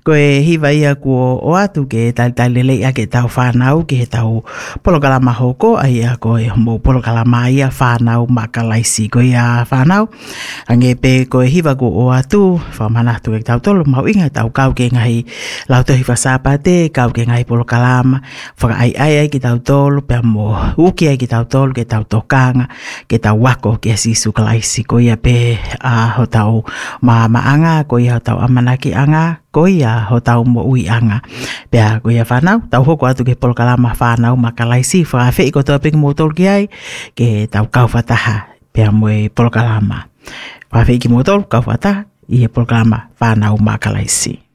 Ko e hiwa ia ko o atu ke talele ia ke tau whanau ke he tau polokalama hoko a ia ko e mo polokalama ia whanau makalaisi ko ia whanau. Ange pe ko e hiwa ko o atu whamana tu ke tau tolo mau inga tau kau ke ngahi lau tohi whasapate kau ke ngahi polokalama whaka ai ki tau tolo pe mo uki ai ki tau tolo ke tau tokanga ke tau wako ke sisu kalaisi ko ia pe ho tau maanga ko ia ho tau amanaki anga ko ia ho tau mo ui anga. Pea ko ia whanau, tau hoko atu ke polokalama whanau makalaisi, whakawhi ko tōping mo tolu ki ai, ke tau kauwhataha, pea mo e polokalama. Whakawhi ki mo tolu, kauwhataha, i e polokalama whanau makalaisi.